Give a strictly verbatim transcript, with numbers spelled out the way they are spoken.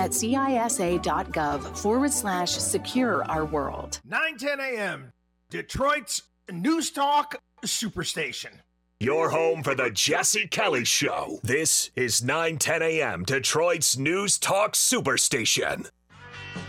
at cisa.gov forward slash secure our world. nine ten a.m. Detroit's News Talk Superstation. Your home for the Jesse Kelly Show. This is nine ten a.m. Detroit's News Talk Superstation.